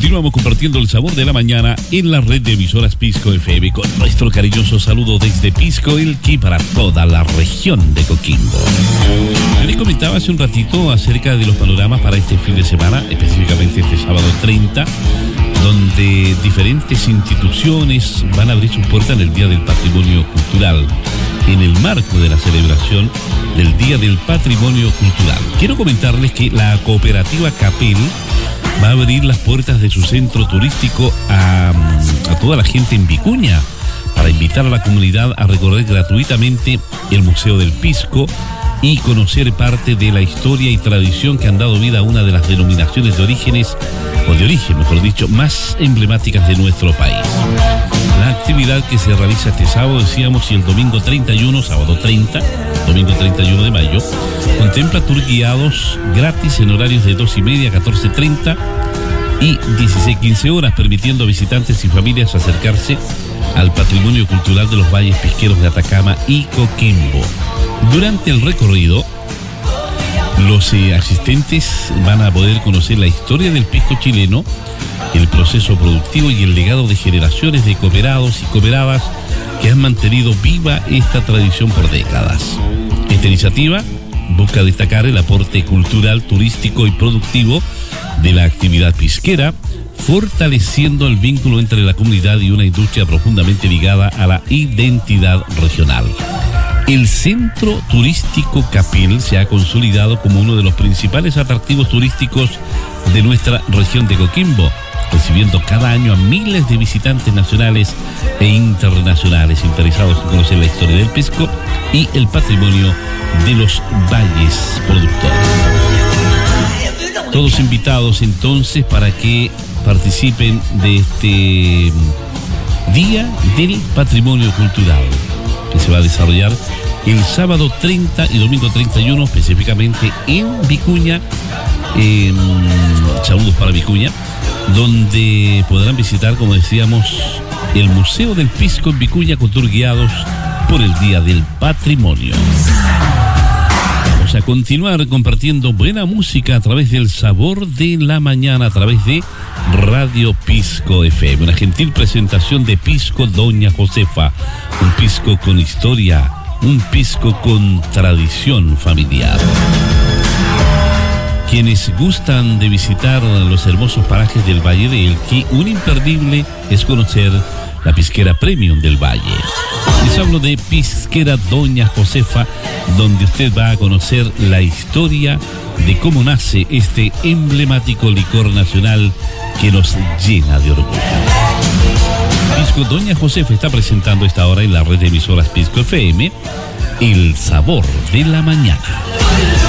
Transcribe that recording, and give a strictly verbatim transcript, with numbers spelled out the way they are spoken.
Continuamos compartiendo el sabor de la mañana en la red de emisoras Pisco F M con nuestro cariñoso saludo desde Pisco Elqui para toda la región de Coquimbo. Les comentaba hace un ratito acerca de los panoramas para este fin de semana, específicamente este sábado treinta, donde diferentes instituciones van a abrir sus puertas en el Día del Patrimonio Cultural, en el marco de la celebración del Día del Patrimonio Cultural. Quiero comentarles que la cooperativa Capel va a abrir las puertas de su centro turístico a, a toda la gente en Vicuña para invitar a la comunidad a recorrer gratuitamente el Museo del Pisco y conocer parte de la historia y tradición que han dado vida a una de las denominaciones de orígenes, o de origen, mejor dicho, más emblemáticas de nuestro país. La actividad que se realiza este sábado, decíamos, y el domingo treinta y uno, sábado treinta, domingo treinta y uno de mayo, contempla tours guiados gratis en horarios de dos y media a catorce treinta y dieciséis quince horas, permitiendo a visitantes y familias acercarse al patrimonio cultural de los valles pisqueros de Atacama y Coquimbo. Durante el recorrido, los eh, asistentes van a poder conocer la historia del pisco chileno, el proceso productivo y el legado de generaciones de cooperados y cooperadas que han mantenido viva esta tradición por décadas. Esta iniciativa busca destacar el aporte cultural, turístico y productivo de la actividad pisquera, fortaleciendo el vínculo entre la comunidad y una industria profundamente ligada a la identidad regional. El Centro Turístico Capel se ha consolidado como uno de los principales atractivos turísticos de nuestra región de Coquimbo, recibiendo cada año a miles de visitantes nacionales e internacionales interesados en conocer la historia del pisco y el patrimonio de los valles productores. Todos invitados entonces para que participen de este Día del Patrimonio Cultural, que se va a desarrollar el sábado treinta y domingo treinta y uno, específicamente en Vicuña. Eh, saludos para Vicuña, donde podrán visitar, como decíamos, el Museo del Pisco en Vicuña con tours guiados por el Día del Patrimonio. Vamos a continuar compartiendo buena música a través del sabor de la mañana, a través de Radio Pisco F M. Una gentil presentación de Pisco Doña Josefa, un pisco con historia, un pisco con tradición familiar. Quienes gustan de visitar los hermosos parajes del Valle de Elqui, un imperdible es conocer la pisquera premium del Valle. Les hablo de Pisquera Doña Josefa, donde usted va a conocer la historia de cómo nace este emblemático licor nacional que nos llena de orgullo. Pisco Doña Josefa está presentando esta hora en la red de emisoras Pisco F M, el sabor de la mañana.